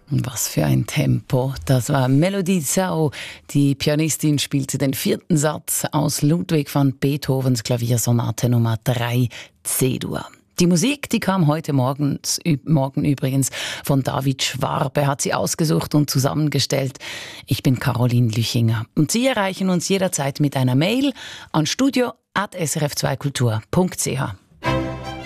Was für ein Tempo. Das war Melodie Sao. Die Pianistin spielte den 4. Satz aus Ludwig van Beethovens Klaviersonate Nummer 3 C-Dur. Die Musik, die kam heute Morgen übrigens von David Schwab. Er hat sie ausgesucht und zusammengestellt. Ich bin Caroline Lüchinger. Und Sie erreichen uns jederzeit mit einer Mail an studio@srf2kultur.ch.